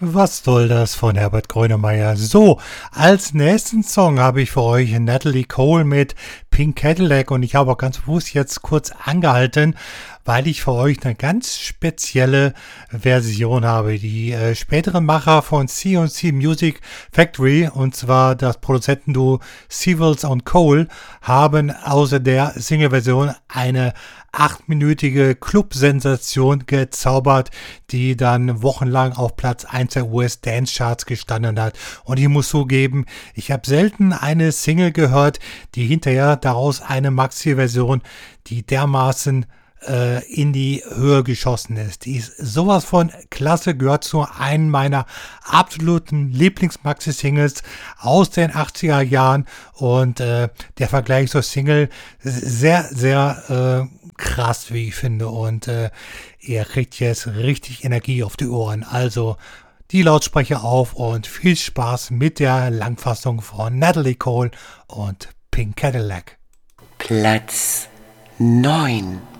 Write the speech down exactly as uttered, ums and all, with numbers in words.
Was soll das von Herbert Grönemeyer? So, als nächsten Song habe ich für euch Natalie Cole mit Pink Cadillac und ich habe auch ganz bewusst jetzt kurz angehalten, weil ich für euch eine ganz spezielle Version habe. Die äh, späteren Macher von C und C Music Factory, und zwar das Produzentenduo Sewells und Cole, haben außer der Single-Version eine achtminütige Club-Sensation gezaubert, die dann wochenlang auf Platz eins der U S-Dance-Charts gestanden hat. Und ich muss zugeben, ich habe selten eine Single gehört, die hinterher daraus eine Maxi-Version, die dermaßen äh, in die Höhe geschossen ist. Die ist sowas von klasse, gehört zu einem meiner absoluten Lieblings-Maxi-Singles aus den achtziger Jahren und äh, der Vergleich zur Single ist sehr, sehr äh, krass, wie ich finde, und äh, ihr kriegt jetzt richtig Energie auf die Ohren. Also die Lautsprecher auf und viel Spaß mit der Langfassung von Natalie Cole und Pink Cadillac. Platz neun.